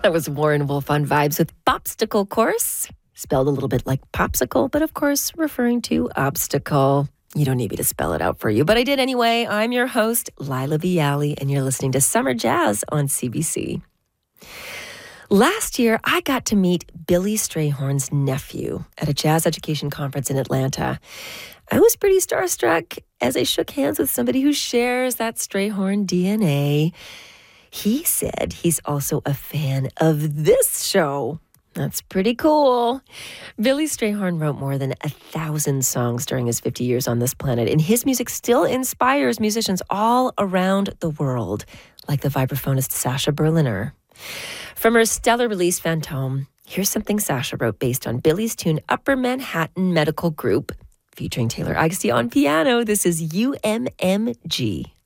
That was Warren Wolf on Vibes with Popsicle Course. Spelled a little bit like popsicle, but of course referring to obstacle. You don't need me to spell it out for you, but I did anyway. I'm your host, Lila Viali, and you're listening to Summer Jazz on CBC. Last year, I got to meet Billy Strayhorn's nephew at a jazz education conference in Atlanta. I was pretty starstruck as I shook hands with somebody who shares that Strayhorn DNA. He said he's also a fan of this show. That's pretty cool. Billy Strayhorn wrote more than 1,000 songs during his 50 years on this planet, and his music still inspires musicians all around the world, like the vibraphonist Sasha Berliner. From her stellar release, Fantôme, here's something Sasha wrote based on Billy's tune Upper Manhattan Medical Group, featuring Taylor Agassi on piano. This is UMMG.